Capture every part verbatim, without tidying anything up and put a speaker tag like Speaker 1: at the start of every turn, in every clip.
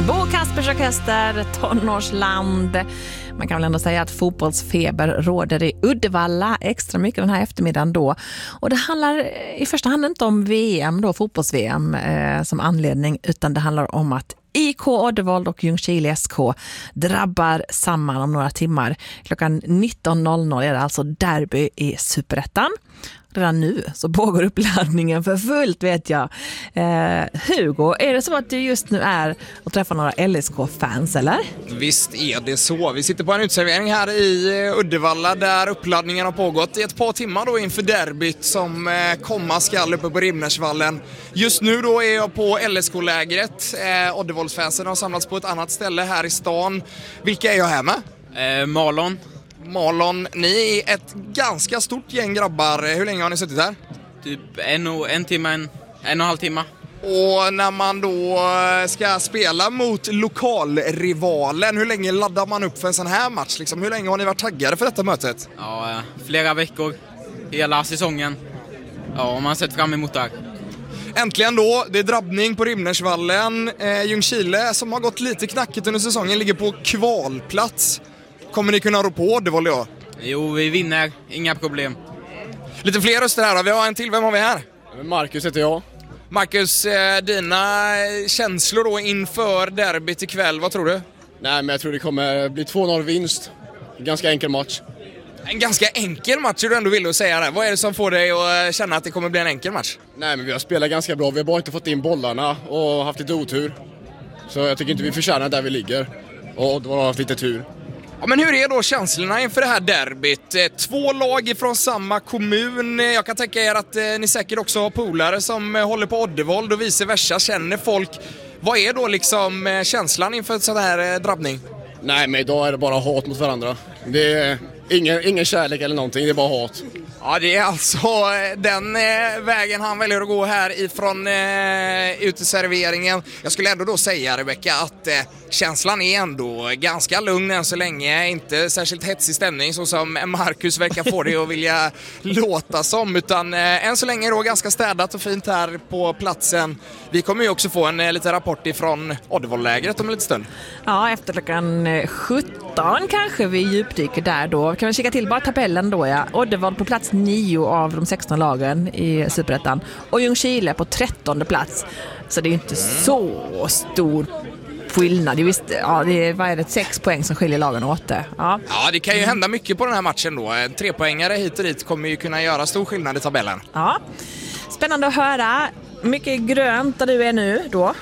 Speaker 1: Bo Kaspers Orkester, tonårsland. Man kan väl ändå säga att fotbollsfeber råder i Uddevalla extra mycket den här eftermiddagen då. Och det handlar i första hand inte om V M då, fotbolls-V M eh, som anledning, utan det handlar om att I K Oddevold och Ljungskile S K drabbar samman om några timmar. Klockan nitton noll noll är det alltså derby i Superettan. Redan nu så pågår uppladdningen för fullt, vet jag. Eh, Hugo, är det så att du just nu är och träffar några L S K-fans, eller?
Speaker 2: Visst är det så. Vi sitter på en utservering här i Uddevalla där uppladdningen har pågått i ett par timmar då inför derbyt som eh, komma skall uppe på Rimnersvallen. Just nu då är jag på L S K-lägret. Eh, Oddevoldsfansen har samlats på ett annat ställe här i stan. Vilka är jag här med?
Speaker 3: Eh, Marlon.
Speaker 2: Marlon, ni är ett ganska stort gäng grabbar. Hur länge har ni suttit här?
Speaker 3: Typ en, och, en timme, en, en och en halv timme.
Speaker 2: Och när man då ska spela mot lokalrivalen, hur länge laddar man upp för en sån här match? Liksom? Hur länge har ni varit taggade för detta mötet?
Speaker 3: Ja, flera veckor. Hela säsongen. Ja, och man har sett fram emot det här.
Speaker 2: Äntligen då, det är drabbning på Rimnersvallen. Eh, Ljungskile som har gått lite knackigt under säsongen ligger på kvalplats. Kommer ni kunna rå på Oddevold då?
Speaker 3: Jo, vi vinner. Inga problem.
Speaker 2: Lite fler röster här då. Vi har en till. Vem har vi här?
Speaker 4: Marcus heter jag.
Speaker 2: Marcus, dina känslor då inför derbyt ikväll, vad tror du?
Speaker 4: Nej, men jag tror det kommer bli två noll vinst. Ganska enkel match.
Speaker 2: En ganska enkel match är du ändå vill säga det. Vad är det som får dig att känna att det kommer bli en enkel match?
Speaker 4: Nej, men vi har spelat ganska bra. Vi har bara inte fått in bollarna och haft lite otur. Så jag tycker inte vi förtjänar där vi ligger. Och då har vi haft lite tur.
Speaker 2: Ja, men hur är då känslorna inför det här derbyt? Två lag från samma kommun. Jag kan tänka er att eh, ni säkert också har polare som eh, håller på Oddevold och vice versa, känner folk. Vad är då liksom eh, känslan inför ett sån här eh, drabbning?
Speaker 4: Nej, men idag är det bara hat mot varandra. Det är ingen, ingen kärlek eller någonting, det är bara hat.
Speaker 2: Ja, det är alltså den eh, vägen han väljer att gå här ifrån eh, uteserveringen. Jag skulle ändå då säga, Rebecka, att eh, känslan är ändå ganska lugn än så länge. Inte särskilt hetsig stämning så som Marcus verkar få det att vilja låta som. Utan eh, än så länge då ganska städat och fint här på platsen. Vi kommer ju också få en eh, liten rapport ifrån Oddevold-lägret om en liten stund.
Speaker 1: Ja, efter klockan sjutton kanske vi djupdyker där då. Kan vi kika till bara tabellen då, ja. Oddevold på plats nio av de sexton lagen i Superettan och Ljungskile på trettonde plats. Så det är inte mm. så stor skillnad. Det är, visst, ja, det är, vad är det, sex poäng som skiljer lagen åt det. Ja.
Speaker 2: ja, det kan ju hända mycket på den här matchen då. En trepoängare hit och dit kommer ju kunna göra stor skillnad i tabellen.
Speaker 1: Ja, spännande att höra. Mycket grönt där du är nu då.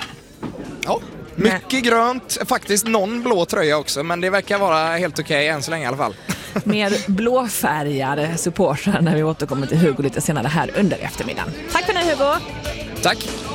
Speaker 2: Ja, mycket grönt. Faktiskt någon blå tröja också, men det verkar vara helt okej än så länge i alla fall.
Speaker 1: Mer blåfärgade supportrar när vi återkommer till Hugo lite senare här under eftermiddagen. Tack för nu, Hugo.
Speaker 2: Tack.